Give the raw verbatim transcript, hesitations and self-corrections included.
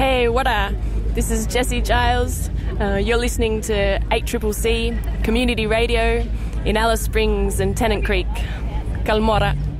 Hey, what a... This is Jessie Giles. Uh, you're listening to eight C C C Community Radio in Alice Springs and Tennant Creek. Kalmora.